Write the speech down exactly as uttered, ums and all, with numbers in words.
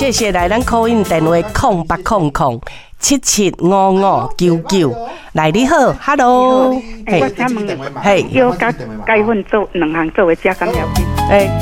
谢谢来咱call in电话空八空空七七五五九九。来，你好 ，Hello， 我请问， 嘿， 要甲解粉做两项做为加工了解？ 哎。